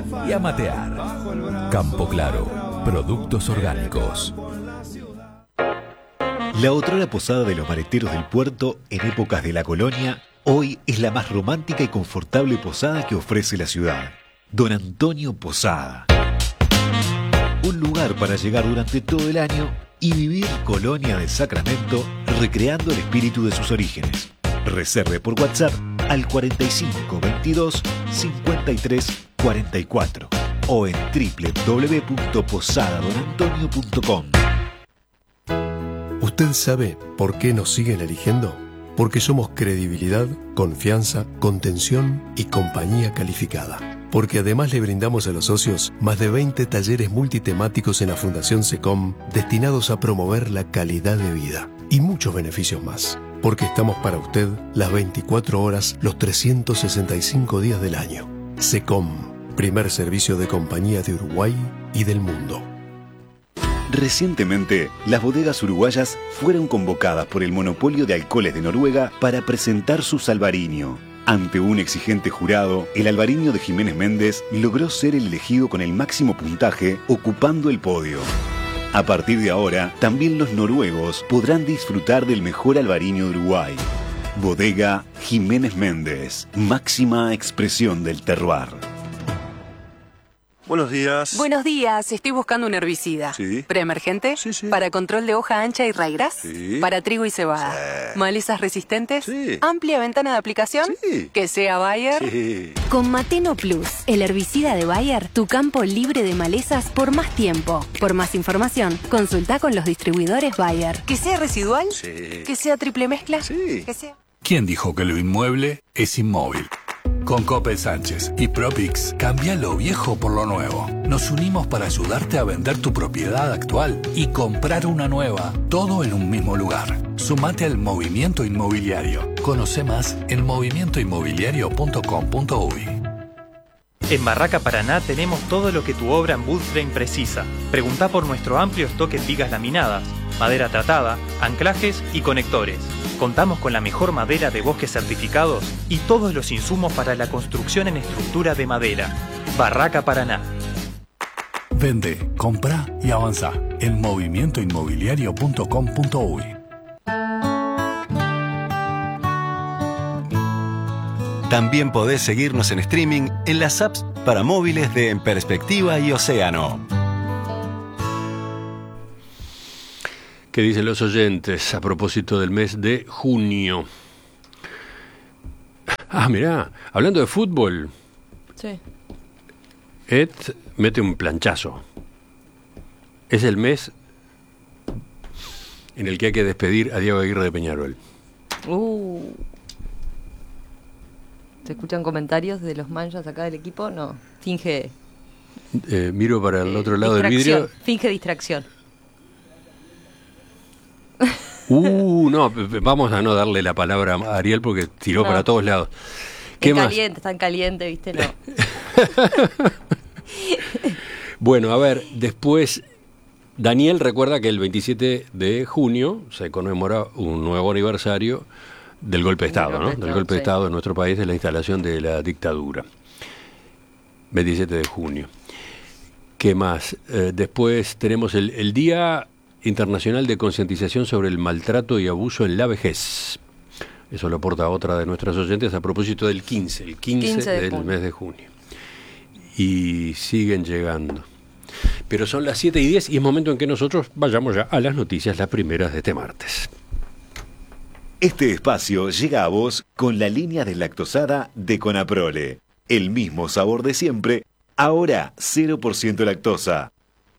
y a matear. Campo Claro, productos orgánicos. La otrora posada de los maleteros del puerto en épocas de la colonia, hoy es la más romántica y confortable posada que ofrece la ciudad. Don Antonio Posada. Un lugar para llegar durante todo el año y vivir Colonia del Sacramento recreando el espíritu de sus orígenes. Reserve por WhatsApp al 4522 53 44 o en www.posadadonantonio.com. ¿Usted sabe por qué nos siguen eligiendo? Porque somos credibilidad, confianza, contención y compañía calificada. Porque además le brindamos a los socios más de 20 talleres multitemáticos en la Fundación SECOM destinados a promover la calidad de vida y muchos beneficios más. Porque estamos para usted las 24 horas, los 365 días del año. SECOM, primer servicio de compañía de Uruguay y del mundo. Recientemente, las bodegas uruguayas fueron convocadas por el Monopolio de Alcoholes de Noruega para presentar su Salvarinho. Ante un exigente jurado, el albariño de Jiménez Méndez logró ser el elegido con el máximo puntaje, ocupando el podio. A partir de ahora, también los noruegos podrán disfrutar del mejor albariño de Uruguay. Bodega Jiménez Méndez, máxima expresión del terroir. Buenos días. Buenos días, estoy buscando un herbicida. Sí. ¿Preemergente? Sí. ¿Para control de hoja ancha y raigras? Sí. ¿Para trigo y cebada? Sí. ¿Malezas resistentes? Sí. ¿Amplia ventana de aplicación? Sí. ¿Que sea Bayer? Sí. Con Mateno Plus, el herbicida de Bayer, tu campo libre de malezas por más tiempo. Por más información, consulta con los distribuidores Bayer. ¿Que sea residual? Sí. ¿Que sea triple mezcla? Sí. ¿Que sea? ¿Quién dijo que lo inmueble es inmóvil? Con Coppel Sánchez y Propix, cambia lo viejo por lo nuevo. Nos unimos para ayudarte a vender tu propiedad actual y comprar una nueva, todo en un mismo lugar. Sumate al movimiento inmobiliario. Conoce más en movimientoinmobiliario.com.uy. En Barraca Paraná tenemos todo lo que tu obra en wood frame precisa. Preguntá por nuestro amplio stock en vigas laminadas, madera tratada, anclajes y conectores. Contamos con la mejor madera de bosques certificados y todos los insumos para la construcción en estructura de madera. Barraca Paraná. Vende, compra y avanza en movimientoinmobiliario.com.uy. También podés seguirnos en streaming en las apps para móviles de En Perspectiva y Océano. ¿Qué dicen los oyentes a propósito del mes de junio? Mirá, hablando de fútbol, Sí. Ed mete un planchazo. Es el mes en el que hay que despedir a Diego Aguirre de Peñarol. ¿Se escuchan comentarios de los manchas acá del equipo? No, finge... Miro para el otro lado del vidrio. Finge distracción. No, vamos a no darle la palabra a Ariel porque tiró para todos lados. ¿Qué más? Está en caliente, ¿viste? No. Bueno, a ver, después Daniel recuerda que el 27 de junio se conmemora un nuevo aniversario del golpe de Estado, ¿no? Del golpe de Estado en nuestro país, de la instalación de la dictadura. 27 de junio. ¿Qué más? Después tenemos el Día Internacional de Concientización sobre el Maltrato y Abuso en la Vejez. Eso lo aporta otra de nuestras oyentes a propósito del 15 del mes de junio. Y siguen llegando. Pero son las 7:10 y es momento en que nosotros vayamos ya a las noticias, las primeras de este martes. Este espacio llega a vos con la línea deslactosada de Conaprole. El mismo sabor de siempre, ahora 0% lactosa.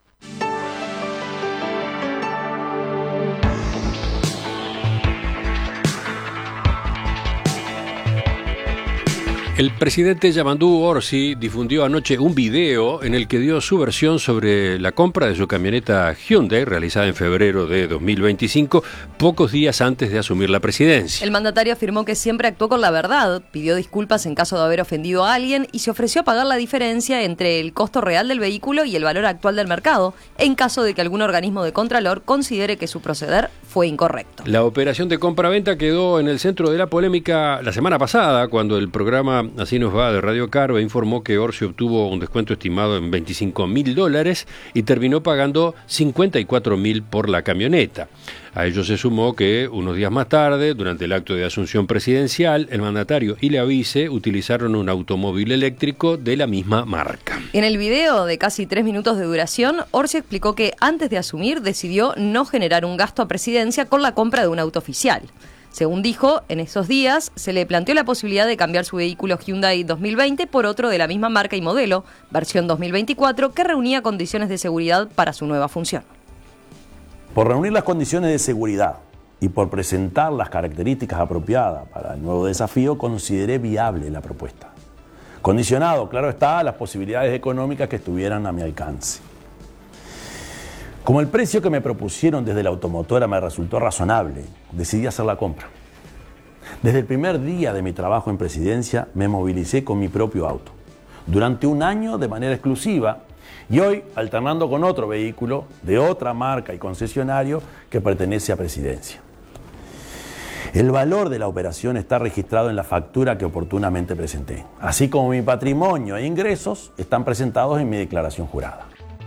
El presidente Yamandu Orsi difundió anoche un video en el que dio su versión sobre la compra de su camioneta Hyundai realizada en febrero de 2025, pocos días antes de asumir la presidencia. El mandatario afirmó que siempre actuó con la verdad, pidió disculpas en caso de haber ofendido a alguien y se ofreció a pagar la diferencia entre el costo real del vehículo y el valor actual del mercado, en caso de que algún organismo de contralor considere que su proceder fue incorrecto. La operación de compra-venta quedó en el centro de la polémica la semana pasada, cuando el programa Así nos va de Radio Carve informó que Orsi obtuvo un descuento estimado en $25.000 y terminó pagando $54.000 por la camioneta. A ello se sumó que unos días más tarde, durante el acto de asunción presidencial, el mandatario y la vice utilizaron un automóvil eléctrico de la misma marca. En el video de casi 3 minutos de duración, Orsi explicó que antes de asumir decidió no generar un gasto a presidencia con la compra de un auto oficial. Según dijo, en esos días se le planteó la posibilidad de cambiar su vehículo Hyundai 2020 por otro de la misma marca y modelo, versión 2024, que reunía condiciones de seguridad para su nueva función. Por reunir las condiciones de seguridad y por presentar las características apropiadas para el nuevo desafío, consideré viable la propuesta. Condicionado, claro está, a las posibilidades económicas que estuvieran a mi alcance. Como el precio que me propusieron desde la automotora me resultó razonable, decidí hacer la compra. Desde el primer día de mi trabajo en presidencia me movilicé con mi propio auto, durante un año de manera exclusiva, y hoy alternando con otro vehículo de otra marca y concesionario que pertenece a presidencia. El valor de la operación está registrado en la factura que oportunamente presenté, así como mi patrimonio e ingresos están presentados en mi declaración jurada.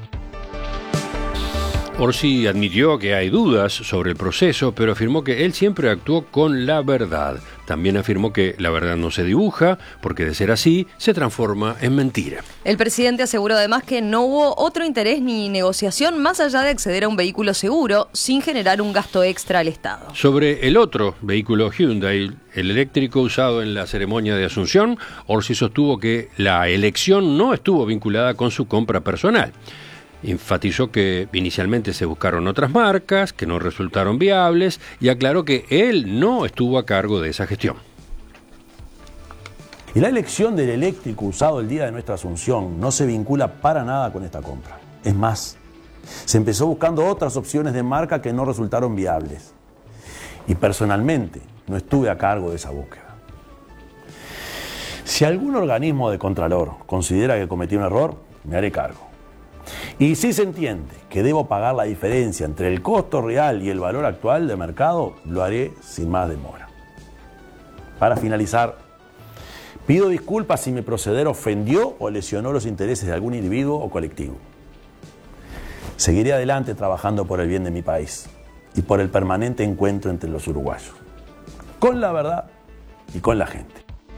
Orsi admitió que hay dudas sobre el proceso, pero afirmó que él siempre actuó con la verdad. También afirmó que la verdad no se dibuja, porque de ser así, se transforma en mentira. El presidente aseguró además que no hubo otro interés ni negociación más allá de acceder a un vehículo seguro, sin generar un gasto extra al Estado. Sobre el otro vehículo Hyundai, el eléctrico usado en la ceremonia de Asunción, Orsi sostuvo que la elección no estuvo vinculada con su compra personal. Enfatizó que inicialmente se buscaron otras marcas que no resultaron viables y aclaró que él no estuvo a cargo de esa gestión. Y la elección del eléctrico usado el día de nuestra asunción no se vincula para nada con esta compra. Es más, se empezó buscando otras opciones de marca que no resultaron viables. Y personalmente no estuve a cargo de esa búsqueda. Si algún organismo de Contralor considera que cometí un error, me haré cargo. Y si se entiende que debo pagar la diferencia entre el costo real y el valor actual de mercado, lo haré sin más demora. Para finalizar, pido disculpas si mi proceder ofendió o lesionó los intereses de algún individuo o colectivo. Seguiré adelante trabajando por el bien de mi país y por el permanente encuentro entre los uruguayos, con la verdad y con la gente.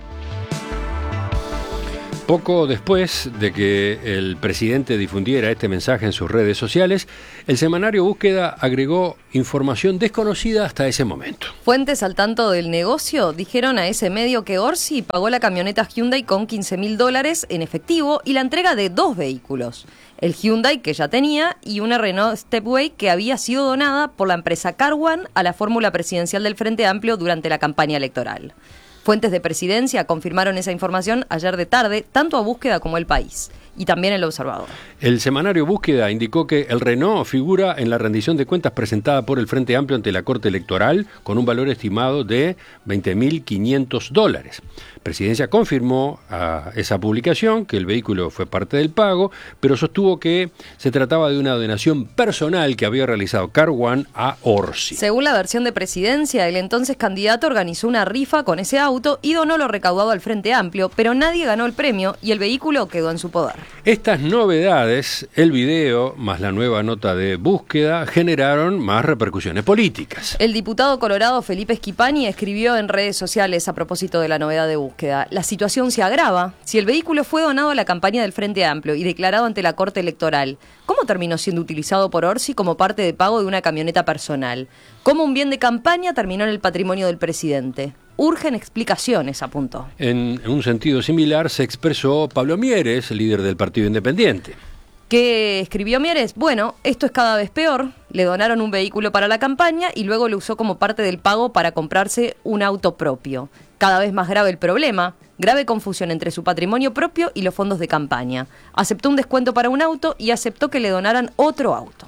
Poco después de que el presidente difundiera este mensaje en sus redes sociales, el semanario Búsqueda agregó información desconocida hasta ese momento. Fuentes al tanto del negocio dijeron a ese medio que Orsi pagó la camioneta Hyundai con $15.000 en efectivo y la entrega de 2 vehículos. El Hyundai que ya tenía y una Renault Stepway que había sido donada por la empresa Car One a la fórmula presidencial del Frente Amplio durante la campaña electoral. Fuentes de presidencia confirmaron esa información ayer de tarde, tanto a Búsqueda como El País, y también El Observador. El semanario Búsqueda indicó que el Renault figura en la rendición de cuentas presentada por el Frente Amplio ante la Corte Electoral con un valor estimado de $20.500. Presidencia confirmó a esa publicación que el vehículo fue parte del pago, pero sostuvo que se trataba de una donación personal que había realizado Car One a Orsi. Según la versión de presidencia, el entonces candidato organizó una rifa con ese auto y donó lo recaudado al Frente Amplio, pero nadie ganó el premio y el vehículo quedó en su poder. Estas novedades, el video más la nueva nota de Búsqueda, generaron más repercusiones políticas. El diputado colorado Felipe Schipani escribió en redes sociales a propósito de la novedad de Búsqueda. La situación se agrava si el vehículo fue donado a la campaña del Frente Amplio y declarado ante la Corte Electoral. ¿Cómo terminó siendo utilizado por Orsi como parte de pago de una camioneta personal? ¿Cómo un bien de campaña terminó en el patrimonio del presidente? Urgen explicaciones, apuntó. En un sentido similar se expresó Pablo Mieres, líder del Partido Independiente. ¿Qué escribió Mieres? Bueno, esto es cada vez peor. Le donaron un vehículo para la campaña y luego lo usó como parte del pago para comprarse un auto propio. Cada vez más grave el problema, grave confusión entre su patrimonio propio y los fondos de campaña. Aceptó un descuento para un auto y aceptó que le donaran otro auto.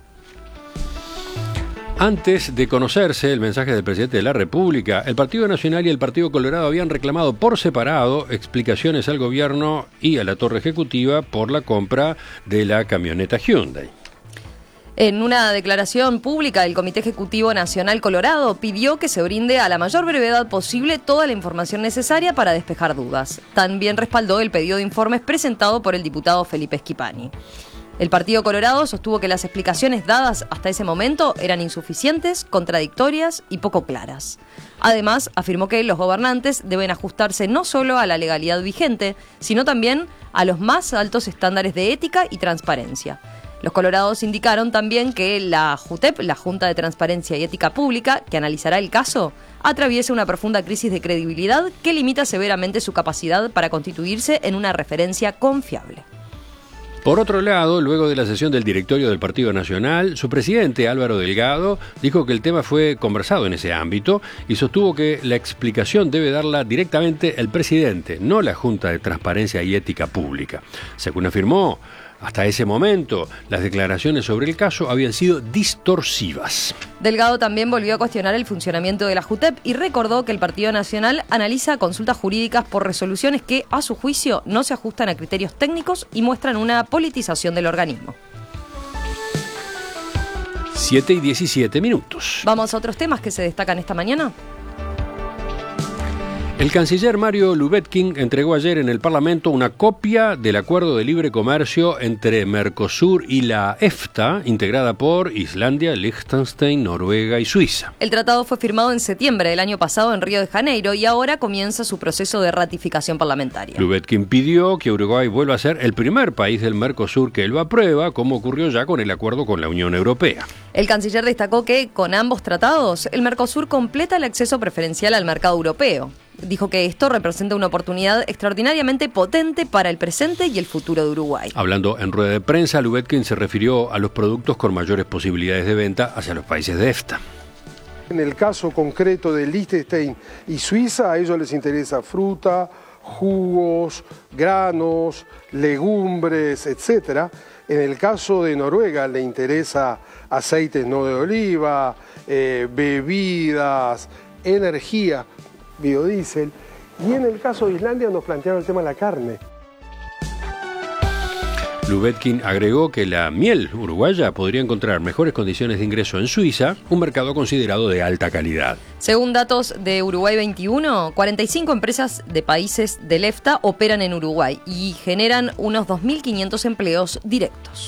Antes de conocerse el mensaje del presidente de la República, el Partido Nacional y el Partido Colorado habían reclamado por separado explicaciones al gobierno y a la Torre Ejecutiva por la compra de la camioneta Hyundai. En una declaración pública, el Comité Ejecutivo Nacional Colorado pidió que se brinde a la mayor brevedad posible toda la información necesaria para despejar dudas. También respaldó el pedido de informes presentado por el diputado Felipe Schipani. El Partido Colorado sostuvo que las explicaciones dadas hasta ese momento eran insuficientes, contradictorias y poco claras. Además, afirmó que los gobernantes deben ajustarse no solo a la legalidad vigente, sino también a los más altos estándares de ética y transparencia. Los colorados indicaron también que la JUTEP, la Junta de Transparencia y Ética Pública, que analizará el caso, atraviesa una profunda crisis de credibilidad que limita severamente su capacidad para constituirse en una referencia confiable. Por otro lado, luego de la sesión del directorio del Partido Nacional, su presidente, Álvaro Delgado, dijo que el tema fue conversado en ese ámbito y sostuvo que la explicación debe darla directamente el presidente, no la Junta de Transparencia y Ética Pública. Según afirmó, hasta ese momento, las declaraciones sobre el caso habían sido distorsivas. Delgado también volvió a cuestionar el funcionamiento de la JUTEP y recordó que el Partido Nacional analiza consultas jurídicas por resoluciones que, a su juicio, no se ajustan a criterios técnicos y muestran una politización del organismo. 7:17. Vamos a otros temas que se destacan esta mañana. El canciller Mario Lubetkin entregó ayer en el Parlamento una copia del Acuerdo de Libre Comercio entre Mercosur y la EFTA, integrada por Islandia, Liechtenstein, Noruega y Suiza. El tratado fue firmado en septiembre del año pasado en Río de Janeiro y ahora comienza su proceso de ratificación parlamentaria. Lubetkin pidió que Uruguay vuelva a ser el primer país del Mercosur que lo aprueba, como ocurrió ya con el acuerdo con la Unión Europea. El canciller destacó que, con ambos tratados, el Mercosur completa el acceso preferencial al mercado europeo. Dijo que esto representa una oportunidad extraordinariamente potente para el presente y el futuro de Uruguay. Hablando en rueda de prensa, Lubetkin se refirió a los productos con mayores posibilidades de venta hacia los países de EFTA. En el caso concreto de Liechtenstein y Suiza, a ellos les interesa fruta, jugos, granos, legumbres, etc. En el caso de Noruega le interesa aceites no de oliva, bebidas, energía, biodiesel, y en el caso de Islandia nos plantearon el tema de la carne. Lubetkin agregó que la miel uruguaya podría encontrar mejores condiciones de ingreso en Suiza, un mercado considerado de alta calidad. Según datos de Uruguay 21, 45 empresas de países del EFTA operan en Uruguay y generan unos 2.500 empleos directos.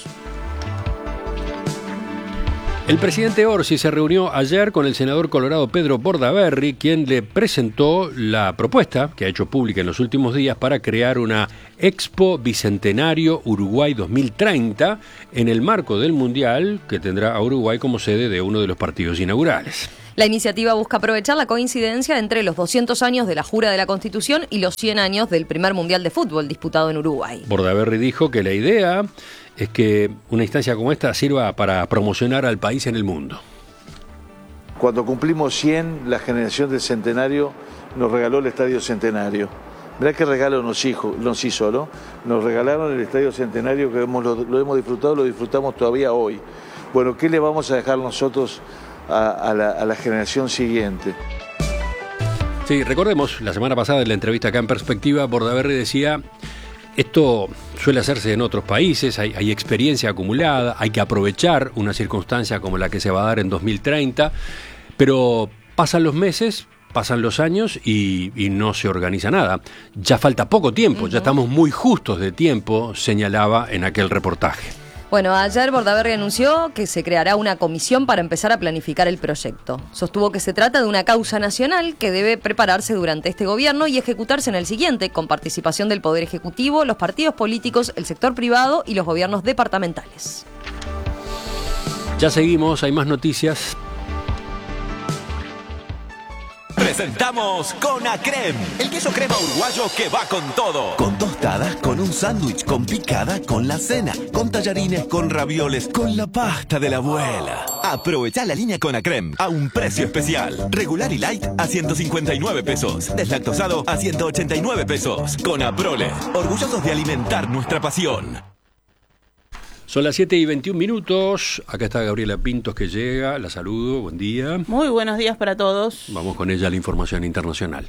El presidente Orsi se reunió ayer con el senador colorado Pedro Bordaberry, quien le presentó la propuesta que ha hecho pública en los últimos días para crear una Expo Bicentenario Uruguay 2030 en el marco del Mundial que tendrá a Uruguay como sede de uno de los partidos inaugurales. La iniciativa busca aprovechar la coincidencia entre los 200 años de la Jura de la Constitución y los 100 años del primer Mundial de Fútbol disputado en Uruguay. Bordaberry dijo que la idea es que una instancia como esta sirva para promocionar al país en el mundo. Cuando cumplimos 100, la generación del Centenario nos regaló el Estadio Centenario. Mirá qué regalo nos hizo, ¿no? Nos regalaron el Estadio Centenario que lo hemos disfrutado, lo disfrutamos todavía hoy. Bueno, ¿qué le vamos a dejar nosotros a la generación siguiente? Sí, recordemos, la semana pasada en la entrevista acá en Perspectiva, Bordaberry decía: esto suele hacerse en otros países, hay experiencia acumulada, hay que aprovechar una circunstancia como la que se va a dar en 2030, pero pasan los meses, pasan los años y no se organiza nada. Ya falta poco tiempo, ya estamos muy justos de tiempo, señalaba en aquel reportaje. Bueno, ayer Bordaberry anunció que se creará una comisión para empezar a planificar el proyecto. Sostuvo que se trata de una causa nacional que debe prepararse durante este gobierno y ejecutarse en el siguiente, con participación del Poder Ejecutivo, los partidos políticos, el sector privado y los gobiernos departamentales. Ya seguimos, hay más noticias. Presentamos Conacrem, el queso crema uruguayo que va con todo. Con tostadas, con un sándwich, con picada, con la cena, con tallarines, con ravioles, con la pasta de la abuela. Aprovecha la línea Conacrem a un precio especial. Regular y light a 159 pesos. Deslactosado a 189 pesos. Con Aprole, orgullosos de alimentar nuestra pasión. Son las 7:21. Acá está Gabriela Pintos que llega. La saludo. Buen día. Muy buenos días para todos. Vamos con ella a la información internacional.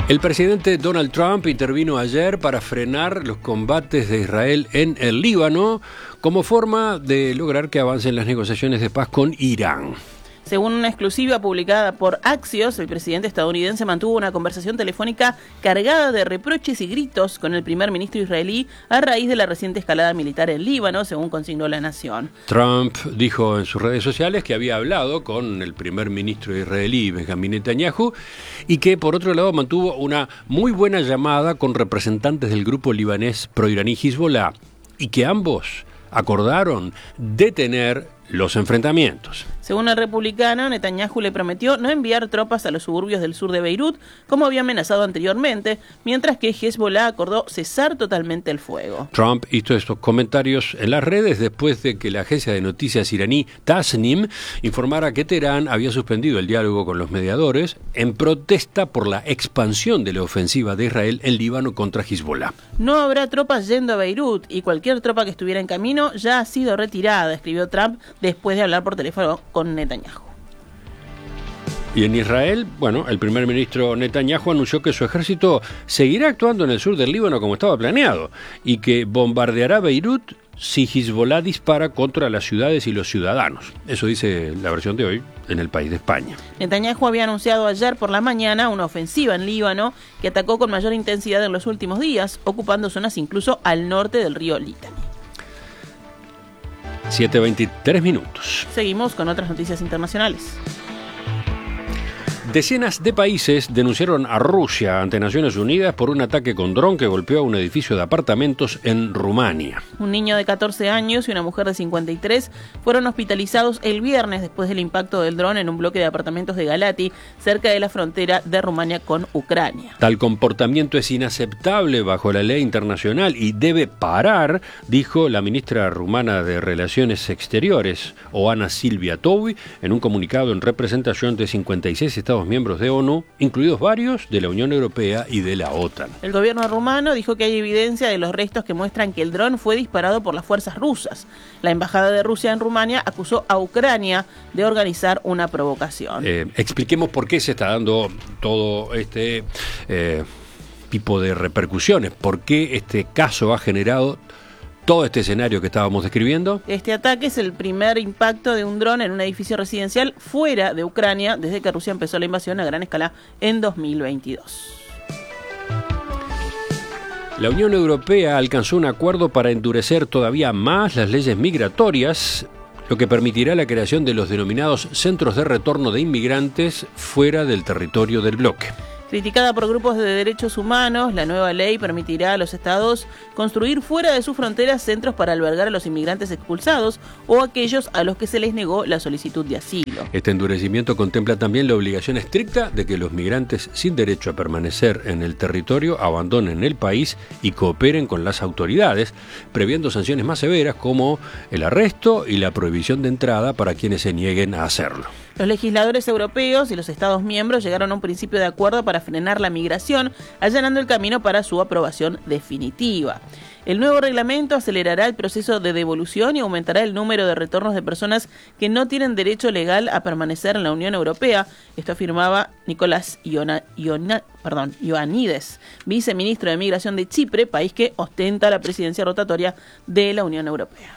El presidente Donald Trump intervino ayer para frenar los combates de Israel en el Líbano como forma de lograr que avancen las negociaciones de paz con Irán. Según una exclusiva publicada por Axios, el presidente estadounidense mantuvo una conversación telefónica cargada de reproches y gritos con el primer ministro israelí a raíz de la reciente escalada militar en Líbano, según consignó La Nación. Trump dijo en sus redes sociales que había hablado con el primer ministro israelí, Benjamin Netanyahu, y que por otro lado mantuvo una muy buena llamada con representantes del grupo libanés proiraní Hezbollah, y que ambos acordaron detener los enfrentamientos. Según el republicano, Netanyahu le prometió no enviar tropas a los suburbios del sur de Beirut, como había amenazado anteriormente, mientras que Hezbollah acordó cesar totalmente el fuego. Trump hizo estos comentarios en las redes después de que la agencia de noticias iraní Tasnim informara que Teherán había suspendido el diálogo con los mediadores en protesta por la expansión de la ofensiva de Israel en Líbano contra Hezbollah. No habrá tropas yendo a Beirut y cualquier tropa que estuviera en camino ya ha sido retirada, escribió Trump después de hablar por teléfono con Netanyahu. Y en Israel, el primer ministro Netanyahu anunció que su ejército seguirá actuando en el sur del Líbano como estaba planeado y que bombardeará Beirut si Hezbollah dispara contra las ciudades y los ciudadanos. Eso dice la versión de hoy en El País de España. Netanyahu había anunciado ayer por la mañana una ofensiva en Líbano que atacó con mayor intensidad en los últimos días, ocupando zonas incluso al norte del río Litani. 7:23 minutos. Seguimos con otras noticias internacionales. Decenas de países denunciaron a Rusia ante Naciones Unidas por un ataque con dron que golpeó a un edificio de apartamentos en Rumania. Un niño de 14 años y una mujer de 53 fueron hospitalizados el viernes después del impacto del dron en un bloque de apartamentos de Galati, cerca de la frontera de Rumania con Ucrania. Tal comportamiento es inaceptable bajo la ley internacional y debe parar, dijo la ministra rumana de Relaciones Exteriores, Oana Silvia Toui, en un comunicado en representación de 56 Estados miembros de ONU, incluidos varios de la Unión Europea y de la OTAN. El gobierno rumano dijo que hay evidencia de los restos que muestran que el dron fue disparado por las fuerzas rusas. La embajada de Rusia en Rumania acusó a Ucrania de organizar una provocación. Expliquemos por qué se está dando todo este tipo de repercusiones, por qué este caso ha generado todo este escenario que estábamos describiendo. Este ataque es el primer impacto de un dron en un edificio residencial fuera de Ucrania desde que Rusia empezó la invasión a gran escala en 2022. La Unión Europea alcanzó un acuerdo para endurecer todavía más las leyes migratorias, lo que permitirá la creación de los denominados centros de retorno de inmigrantes fuera del territorio del bloque. Criticada por grupos de derechos humanos, la nueva ley permitirá a los estados construir fuera de sus fronteras centros para albergar a los inmigrantes expulsados o aquellos a los que se les negó la solicitud de asilo. Este endurecimiento contempla también la obligación estricta de que los migrantes sin derecho a permanecer en el territorio abandonen el país y cooperen con las autoridades, previendo sanciones más severas como el arresto y la prohibición de entrada para quienes se nieguen a hacerlo. Los legisladores europeos y los Estados miembros llegaron a un principio de acuerdo para frenar la migración, allanando el camino para su aprobación definitiva. El nuevo reglamento acelerará el proceso de devolución y aumentará el número de retornos de personas que no tienen derecho legal a permanecer en la Unión Europea. Esto afirmaba Nicolás Ioannidis, viceministro de Migración de Chipre, país que ostenta la presidencia rotatoria de la Unión Europea.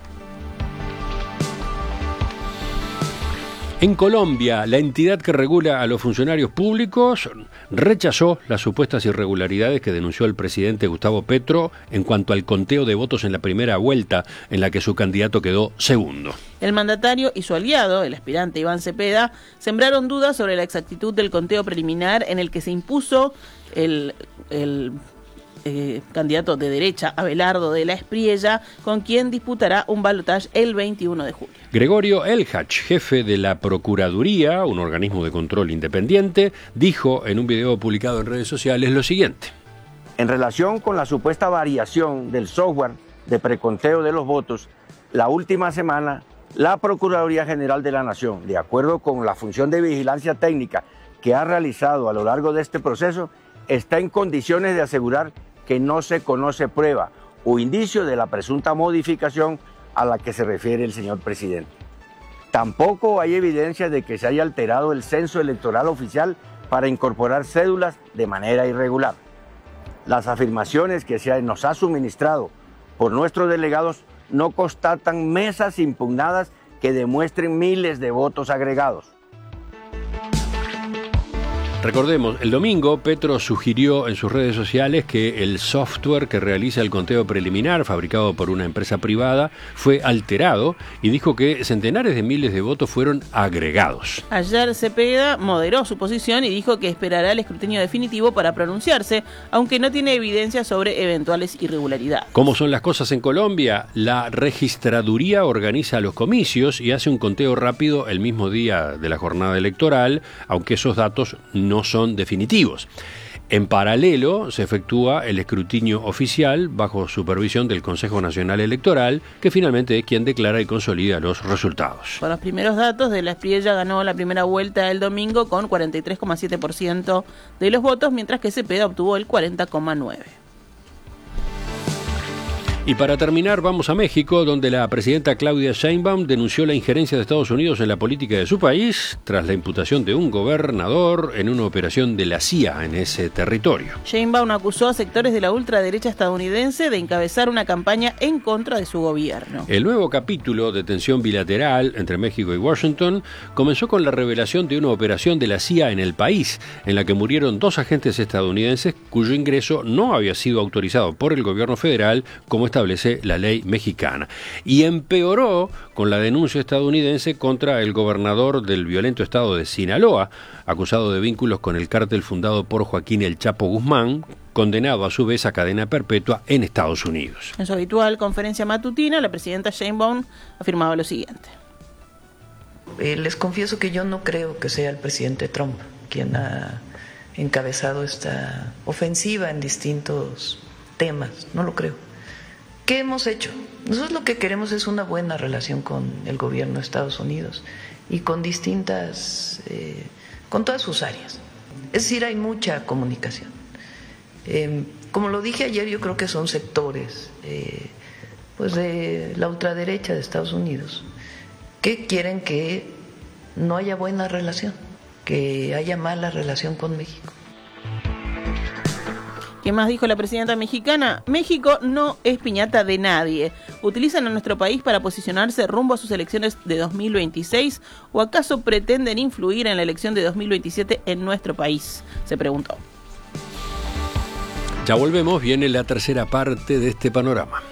En Colombia, la entidad que regula a los funcionarios públicos rechazó las supuestas irregularidades que denunció el presidente Gustavo Petro en cuanto al conteo de votos en la primera vuelta, en la que su candidato quedó segundo. El mandatario y su aliado, el aspirante Iván Cepeda, sembraron dudas sobre la exactitud del conteo preliminar en el que se impuso el candidato de derecha, Abelardo de la Espriella, con quien disputará un balotaje el 21 de julio. Gregorio Elhach, jefe de la Procuraduría, un organismo de control independiente, dijo en un video publicado en redes sociales lo siguiente. En relación con la supuesta variación del software de preconteo de los votos, la última semana, la Procuraduría General de la Nación, de acuerdo con la función de vigilancia técnica que ha realizado a lo largo de este proceso, está en condiciones de asegurar que no se conoce prueba o indicio de la presunta modificación a la que se refiere el señor presidente. Tampoco hay evidencia de que se haya alterado el censo electoral oficial para incorporar cédulas de manera irregular. Las afirmaciones que se nos ha suministrado por nuestros delegados no constatan mesas impugnadas que demuestren miles de votos agregados. Recordemos, el domingo Petro sugirió en sus redes sociales que el software que realiza el conteo preliminar, fabricado por una empresa privada, fue alterado y dijo que centenares de miles de votos fueron agregados. Ayer Cepeda moderó su posición y dijo que esperará el escrutinio definitivo para pronunciarse, aunque no tiene evidencia sobre eventuales irregularidades. ¿Cómo son las cosas en Colombia? La registraduría organiza los comicios y hace un conteo rápido el mismo día de la jornada electoral, aunque esos datos no son definitivos. En paralelo, se efectúa el escrutinio oficial bajo supervisión del Consejo Nacional Electoral, que finalmente es quien declara y consolida los resultados. Con los primeros datos, De la Espriella ganó la primera vuelta el domingo con 43,7% de los votos, mientras que Cepeda obtuvo el 40,9%. Y para terminar, vamos a México, donde la presidenta Claudia Sheinbaum denunció la injerencia de Estados Unidos en la política de su país tras la imputación de un gobernador en una operación de la CIA en ese territorio. Sheinbaum acusó a sectores de la ultraderecha estadounidense de encabezar una campaña en contra de su gobierno. El nuevo capítulo de tensión bilateral entre México y Washington comenzó con la revelación de una operación de la CIA en el país, en la que murieron 2 agentes estadounidenses cuyo ingreso no había sido autorizado por el gobierno federal, como establece la ley mexicana, y empeoró con la denuncia estadounidense contra el gobernador del violento estado de Sinaloa, acusado de vínculos con el cártel fundado por Joaquín El Chapo Guzmán, condenado a su vez a cadena perpetua en Estados Unidos. En su habitual conferencia matutina, la presidenta Sheinbaum afirmaba lo siguiente. Les confieso que yo no creo que sea el presidente Trump quien ha encabezado esta ofensiva en distintos temas, no lo creo. ¿Qué hemos hecho? Nosotros lo que queremos es una buena relación con el gobierno de Estados Unidos y con distintas, con todas sus áreas. Es decir, hay mucha comunicación. Como lo dije ayer, yo creo que son sectores pues de la ultraderecha de Estados Unidos que quieren que no haya buena relación, que haya mala relación con México. ¿Qué más dijo la presidenta mexicana? México no es piñata de nadie. ¿Utilizan a nuestro país para posicionarse rumbo a sus elecciones de 2026? ¿O acaso pretenden influir en la elección de 2027 en nuestro país? Se preguntó. Ya volvemos, viene la tercera parte de este panorama.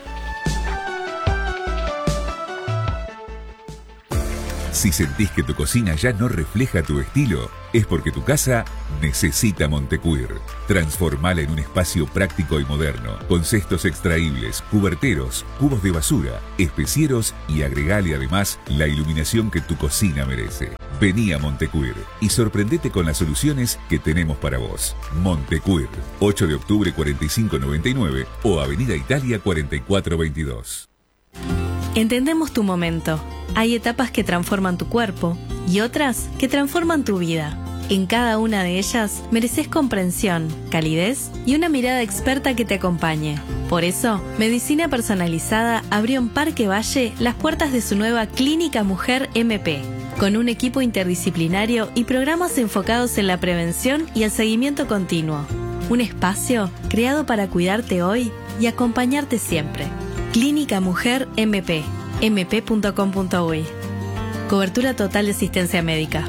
Si sentís que tu cocina ya no refleja tu estilo, es porque tu casa necesita Montecuir. Transformala en un espacio práctico y moderno, con cestos extraíbles, cuberteros, cubos de basura, especieros y agregale además la iluminación que tu cocina merece. Vení a Montecuir y sorprendete con las soluciones que tenemos para vos. Montecuir, 8 de octubre 4599 o Avenida Italia 4422. Entendemos tu momento. Hay etapas que transforman tu cuerpo y otras que transforman tu vida. En cada una de ellas mereces comprensión, calidez y una mirada experta que te acompañe. Por eso, Medicina Personalizada abrió en Parque Valle las puertas de su nueva Clínica Mujer MP, con un equipo interdisciplinario y programas enfocados en la prevención y el seguimiento continuo. Un espacio creado para cuidarte hoy y acompañarte siempre. Clínica Mujer MP, mp.com.uy. Cobertura total de asistencia médica.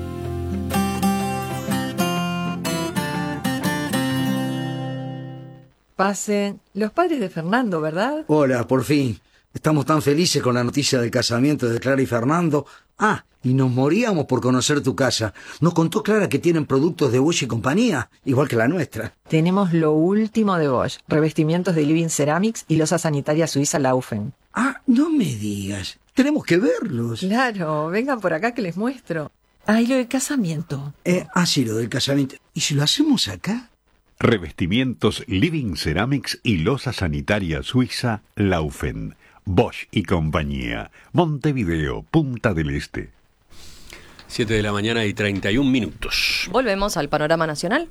Pasen. Los padres de Fernando, ¿verdad? Hola, por fin. Estamos tan felices con la noticia del casamiento de Clara y Fernando. Ah, y nos moríamos por conocer tu casa. Nos contó Clara que tienen productos de Bosch y compañía, igual que la nuestra. Tenemos lo último de Bosch. Revestimientos de Living Ceramics y losa sanitaria suiza Laufen. Ah, no me digas. Tenemos que verlos. Claro, vengan por acá que les muestro. Ah, y lo del casamiento. Sí, lo del casamiento. ¿Y si lo hacemos acá? Revestimientos Living Ceramics y losa sanitaria suiza Laufen. Bosch y compañía. Montevideo, Punta del Este. 7 de la mañana y 31 minutos. Volvemos al panorama nacional.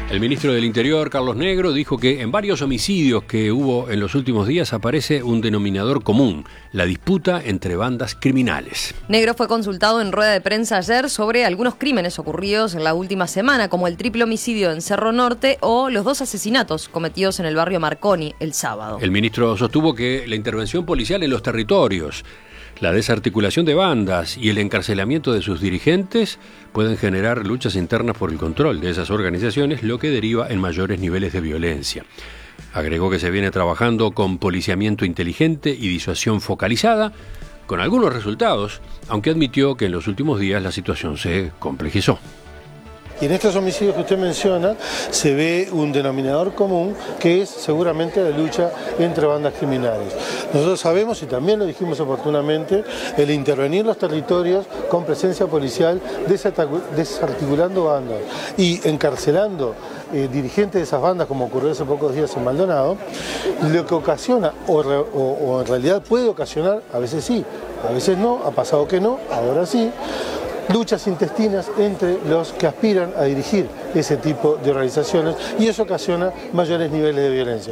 El ministro del Interior, Carlos Negro, dijo que en varios homicidios que hubo en los últimos días aparece un denominador común, la disputa entre bandas criminales. Negro fue consultado en rueda de prensa ayer sobre algunos crímenes ocurridos en la última semana, como el triple homicidio en Cerro Norte o los 2 asesinatos cometidos en el barrio Marconi el sábado. El ministro sostuvo que la intervención policial en los territorios, la desarticulación de bandas y el encarcelamiento de sus dirigentes pueden generar luchas internas por el control de esas organizaciones, lo que deriva en mayores niveles de violencia. Agregó que se viene trabajando con policiamiento inteligente y disuasión focalizada, con algunos resultados, aunque admitió que en los últimos días la situación se complejizó. Y en estos homicidios que usted menciona se ve un denominador común que es seguramente la lucha entre bandas criminales. Nosotros sabemos, y también lo dijimos oportunamente, el intervenir en los territorios con presencia policial, desarticulando bandas y encarcelando dirigentes de esas bandas, como ocurrió hace pocos días en Maldonado, lo que ocasiona, o en realidad puede ocasionar, a veces sí, a veces no, ha pasado que no, ahora sí, luchas intestinas entre los que aspiran a dirigir ese tipo de organizaciones, y eso ocasiona mayores niveles de violencia.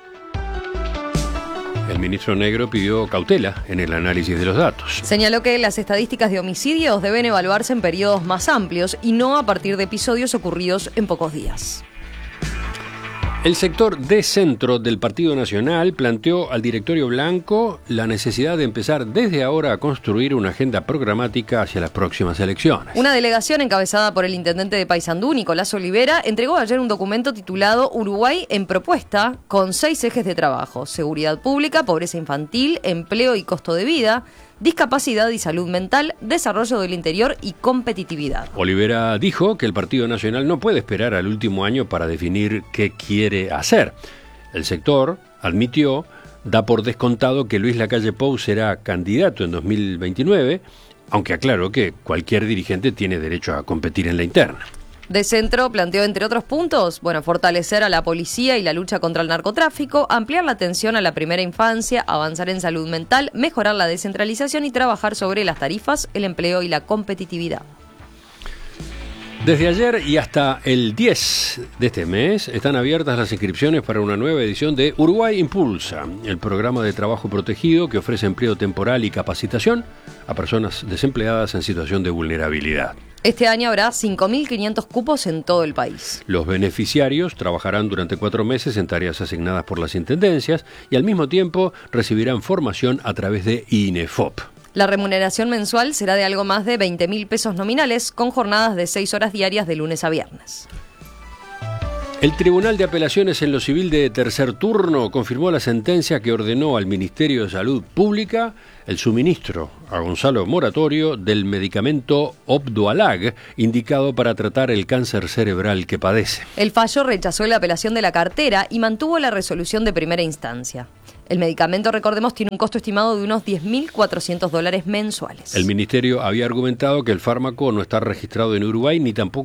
El ministro Negro pidió cautela en el análisis de los datos. Señaló que las estadísticas de homicidios deben evaluarse en periodos más amplios y no a partir de episodios ocurridos en pocos días. El sector de centro del Partido Nacional planteó al directorio blanco la necesidad de empezar desde ahora a construir una agenda programática hacia las próximas elecciones. Una delegación encabezada por el intendente de Paysandú, Nicolás Olivera, entregó ayer un documento titulado Uruguay en propuesta, con 6 ejes de trabajo: seguridad pública, pobreza infantil, empleo y costo de vida, discapacidad y salud mental, desarrollo del interior y competitividad. Olivera dijo que el Partido Nacional no puede esperar al último año para definir qué quiere hacer. El sector, admitió, da por descontado que Luis Lacalle Pou será candidato en 2029, aunque aclaró que cualquier dirigente tiene derecho a competir en la interna. De Centro planteó, entre otros puntos, fortalecer a la policía y la lucha contra el narcotráfico, ampliar la atención a la primera infancia, avanzar en salud mental, mejorar la descentralización y trabajar sobre las tarifas, el empleo y la competitividad. Desde ayer y hasta el 10 de este mes están abiertas las inscripciones para una nueva edición de Uruguay Impulsa, el programa de trabajo protegido que ofrece empleo temporal y capacitación a personas desempleadas en situación de vulnerabilidad. Este año habrá 5.500 cupos en todo el país. Los beneficiarios trabajarán durante 4 meses en tareas asignadas por las intendencias y al mismo tiempo recibirán formación a través de INEFOP. La remuneración mensual será de algo más de 20.000 pesos nominales, con jornadas de 6 horas diarias de lunes a viernes. El Tribunal de Apelaciones en lo Civil de tercer turno confirmó la sentencia que ordenó al Ministerio de Salud Pública el suministro a Gonzalo Moratorio del medicamento Opdualag, indicado para tratar el cáncer cerebral que padece. El fallo rechazó la apelación de la cartera y mantuvo la resolución de primera instancia. El medicamento, recordemos, tiene un costo estimado de unos $10.400 mensuales. El ministerio había argumentado que el fármaco no está registrado en Uruguay ni tampoco